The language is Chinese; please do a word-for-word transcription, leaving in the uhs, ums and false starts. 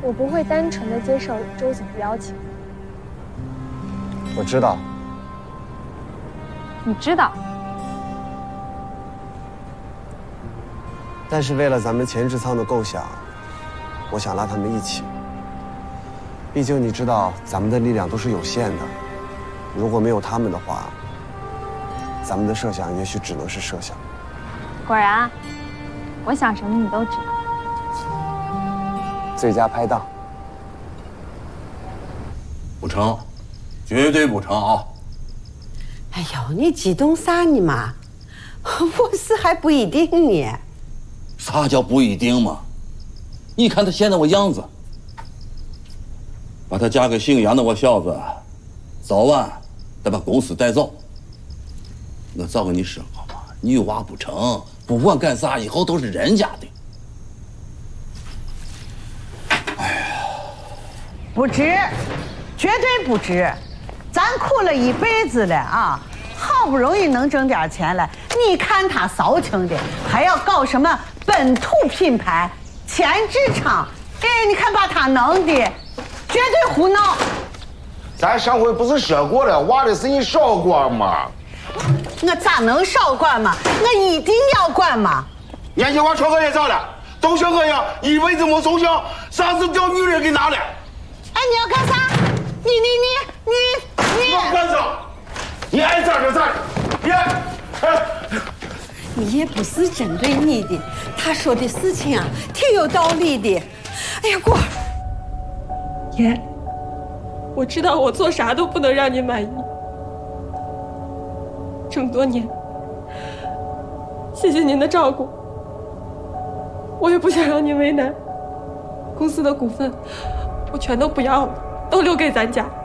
我不会单纯的接受周总的邀请。 我知道。 你知道？ 但是为了咱们前置舱的构想，我想拉他们一起。毕竟你知道，咱们的力量都是有限的，如果没有他们的话，咱们的设想也许只能是设想。 果然，我想什么你都知道。 最佳拍档。 不成，绝对不成啊！ 哎呦，你激动啥呢嘛？我是还不一定呢。 啥叫不一定嘛？你看他现在我样子，把他嫁给姓杨的我小子，早晚得把公司带走。我早跟你说过嘛，女娃不成，不管干啥，以后都是人家的。 哎呀，不值，绝对不值。咱苦了一辈子了啊，好不容易能挣点钱了，你看他骚情的，还要搞什么本土品牌、前置厂，哎，你看把他弄的，绝对胡闹。 咱上回不是说过了，娃的事你少管嘛？ 我咋能少管嘛？我一定要管嘛！ 年轻娃穿个也咋了？都像我样，一辈子没从小，啥子叫女人给拿了？ 哎，你要干啥？你你你你你！ 我干啥？你爱咋就咋，别！哎， 你也不是针对你的，他说的事情啊，挺有道理的。哎呀，果儿， 爷，我知道我做啥都不能让您满意。这么多年，谢谢您的照顾，我也不想让您为难。公司的股份，我全都不要了，都留给咱家。